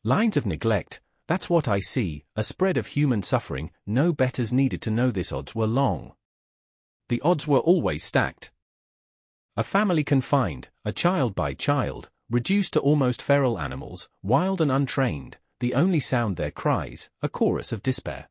Lines of neglect, that's what I see, a spread of human suffering, no betters needed to know this. Odds were long. The odds were always stacked. A family confined, a child by child, reduced to almost feral animals, wild and untrained, the only sound their cries, a chorus of despair.